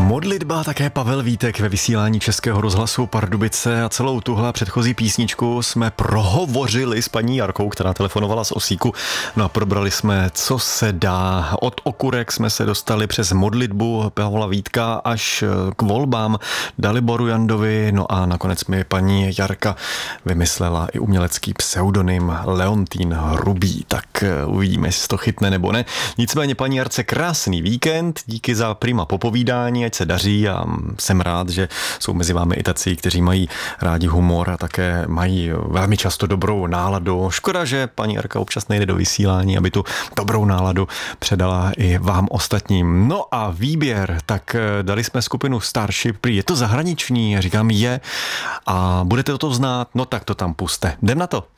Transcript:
Modlitba, také Pavel Vítek ve vysílání Českého rozhlasu Pardubice a celou tuhle předchozí písničku jsme prohovořili s paní Jarkou, která telefonovala z Osíku. No a probrali jsme, co se dá. Od okurek jsme se dostali přes modlitbu Pavla Vítka až k volbám Daliboru Jandovi. No a nakonec mi paní Jarka vymyslela i umělecký pseudonym Leontín Hrubý. Tak uvidíme, jestli to chytne nebo ne. Nicméně paní Jarce krásný víkend, díky za prima popovídání, ať se daří a jsem rád, že jsou mezi vámi i tací, kteří mají rádi humor a také mají velmi často dobrou náladu. Škoda, že paní Jarka občas nejde do vysílání, aby tu dobrou náladu předala i vám ostatním. No a výběr, tak dali jsme skupinu Starship, je to zahraniční, říkám je a budete to znát, no tak to tam puste. Jdem na to.